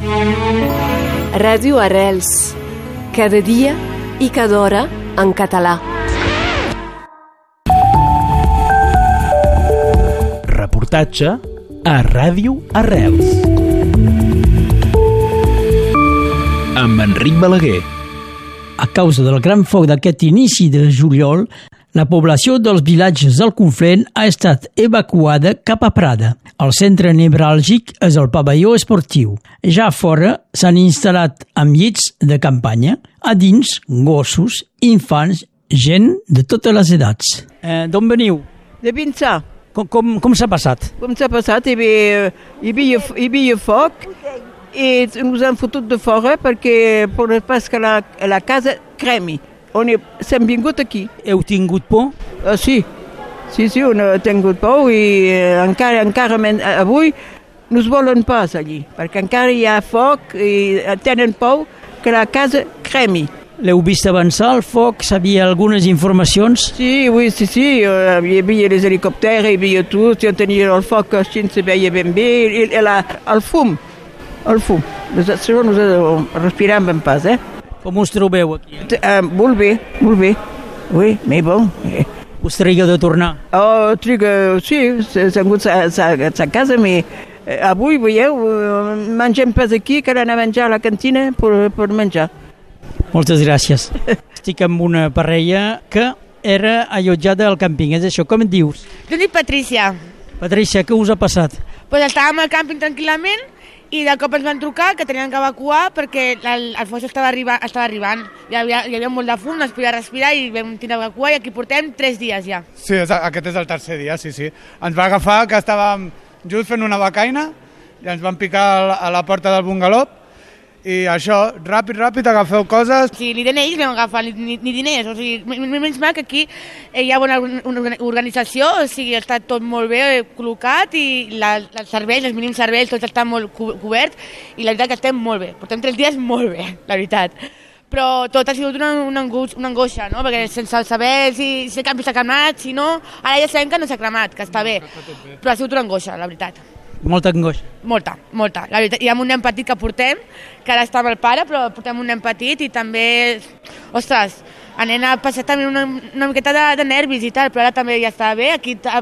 Ràdio Arrels, cada dia i cada hora en català. Reportatge a Ràdio Arrels. Amb Enric Balaguer. A causa del gran foc d'aquest inici de juliol, la població dels vilatges del Conflent ha estat evacuada cap a Prada. El centre nevràlgic és el pavelló esportiu. Ja a fora s'han instal·lat amb llits de campanya. A dins, gossos, infants, gent de totes les edats. D'on veniu? De Vinçà. Com s'ha passat? Com s'ha passat? Hi havia foc i ens han fotut de fora perquè pas que la casa cremi. S'hem vingut aquí. Heu tingut por? Sí, on ha tingut por i encara avui no es volen pas allí, perquè encara hi ha foc i tenen por que la casa cremi. L'heu vist avançar el foc? Sabia algunes informacions? Sí, hi havia els helicòpters, hi havia tot, ja tenia el foc, així se veia ben bé, el fum. Això nosaltres respirem ben pas, Com us trobeu aquí? Molt bé. Oui, mais bon. Us trigueu de tornar? Sí, s'ha hagut a casa, però avui, veieu, mengem pas aquí, que anar a menjar a la cantina per menjar. Moltes gràcies. Estic amb una parella que era allotjada al càmping, és això, com et dius? Jo dic Patrícia. Patrícia, què us ha passat? Pues estàvem al càmping tranquil·lament i de cop ens van trucar que tenien que evacuar perquè el foc estava arribant. Hi havia molt de fum, no es podia respirar i vam tenir d'evacuar i aquí portem 3 dies ja. Sí, aquest és el tercer dia, sí. Ens va agafar que estàvem just fent una becaina i ens van picar a la porta del bungaló i això, ràpid, agafeu coses. Sí, ni diners vam agafar, ni diners, o sigui, menys mal que aquí hi ha bona organització, o sigui, està tot molt bé col·locat i els serveis, els mínims serveis, tot està molt cobert i la veritat que estem molt bé, portem 3 dies molt bé, la veritat. Però tot ha sigut una angoixa, no? Perquè sense saber si el campi s'ha cremat, si no, ara ja sabem que no s'ha cremat, que està bé, però ha sigut una angoixa, la veritat. Molta angoixa? Molta. La veritat, hi ha un nen petit que portem, que ara està amb el pare, però portem un nen petit i també, ostres, el nen ha passat també una miqueta de nervis i tal, però ara també ja està bé, aquí ha